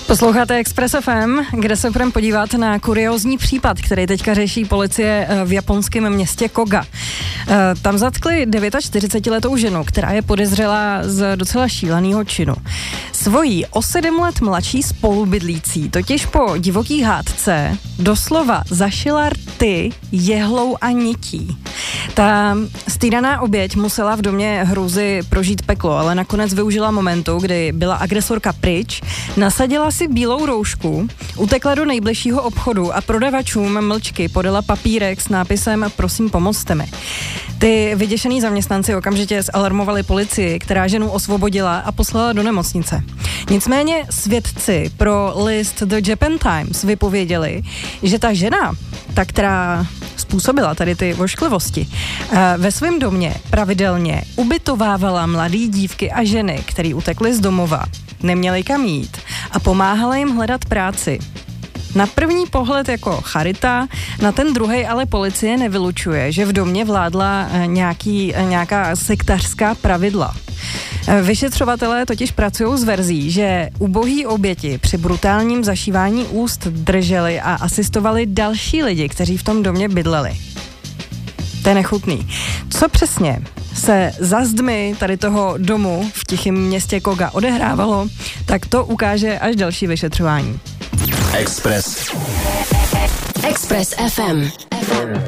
Posloucháte Express FM, kde se budeme podívat na kuriózní případ, který teďka řeší policie v japonském městě Koga. Tam zatkli 49letou ženu, která je podezřelá z docela šíleného činu. Svojí o 7 let mladší spolubydlící totiž po divoký hádce doslova zašila rty jehlou a nití. Ta stýdaná oběť musela v domě hrůzy prožít peklo, ale nakonec využila momentu, kdy byla agresorka pryč, nasadila si bílou roušku, utekla do nejbližšího obchodu a prodavačům mlčky podala papírek s nápisem "Prosím, pomozte mi". Ty vyděšený zaměstnanci okamžitě zalarmovali policii, která ženu osvobodila a poslala do nemocnice. Nicméně svědci pro list The Japan Times vypověděli, že ta žena, ta, která způsobila tady ty vošklivosti, ve svém domě pravidelně ubytovávala mladý dívky a ženy, které utekly z domova, neměly kam jít a pomáhala jim hledat práci. Na první pohled jako charita, na ten druhej ale policie nevylučuje, že v domě vládla nějaká sektařská pravidla. Vyšetřovatelé totiž pracují s verzí, že ubohý oběti při brutálním zašívání úst drželi a asistovali další lidi, kteří v tom domě bydleli. To je nechutný. Co přesně se za zdmi tady toho domu v tichém městě Koga odehrávalo, tak to ukáže až další vyšetřování. Express FM.